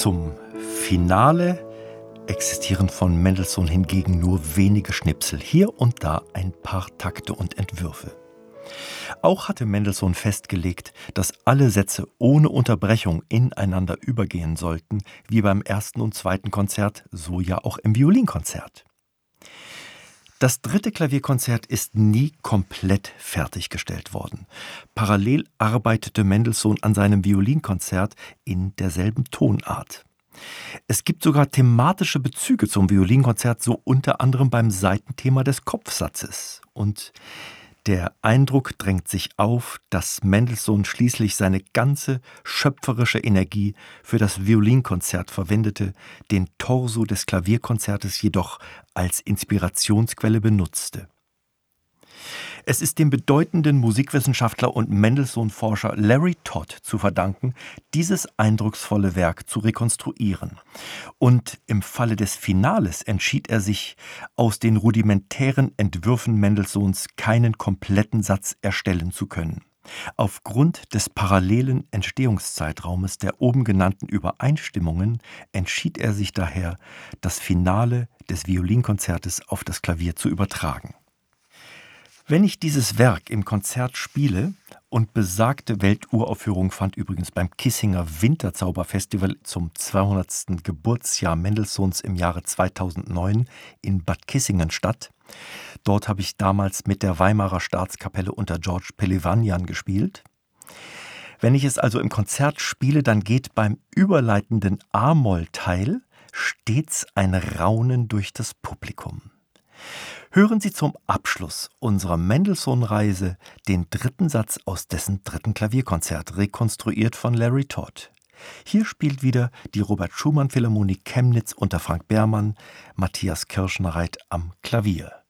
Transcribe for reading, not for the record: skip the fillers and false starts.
Zum Finale existieren von Mendelssohn hingegen nur wenige Schnipsel, hier und da ein paar Takte und Entwürfe. Auch hatte Mendelssohn festgelegt, dass alle Sätze ohne Unterbrechung ineinander übergehen sollten, wie beim ersten und zweiten Konzert, so ja auch im Violinkonzert. Das dritte Klavierkonzert ist nie komplett fertiggestellt worden. Parallel arbeitete Mendelssohn an seinem Violinkonzert in derselben Tonart. Es gibt sogar thematische Bezüge zum Violinkonzert, so unter anderem beim Saitenthema des Kopfsatzes. Und der Eindruck drängt sich auf, dass Mendelssohn schließlich seine ganze schöpferische Energie für das Violinkonzert verwendete, den Torso des Klavierkonzertes jedoch als Inspirationsquelle benutzte. Es ist dem bedeutenden Musikwissenschaftler und Mendelssohn-Forscher Larry Todd zu verdanken, dieses eindrucksvolle Werk zu rekonstruieren. Und im Falle des Finales entschied er sich, aus den rudimentären Entwürfen Mendelssohns keinen kompletten Satz erstellen zu können. Aufgrund des parallelen Entstehungszeitraumes der oben genannten Übereinstimmungen entschied er sich daher, das Finale des Violinkonzertes auf das Klavier zu übertragen. Wenn ich dieses Werk im Konzert spiele, und besagte Welturaufführung fand übrigens beim Kissinger Winterzauberfestival zum 200. Geburtsjahr Mendelssohns im Jahre 2009 in Bad Kissingen statt. Dort habe ich damals mit der Weimarer Staatskapelle unter George Pellevanyan gespielt. Wenn ich es also im Konzert spiele, dann geht beim überleitenden A-Moll-Teil stets ein Raunen durch das Publikum. Hören Sie zum Abschluss unserer Mendelssohn-Reise den dritten Satz aus dessen dritten Klavierkonzert, rekonstruiert von Larry Todd. Hier spielt wieder die Robert Schumann Philharmonie Chemnitz unter Frank Behrmann, Matthias Kirschenreit am Klavier.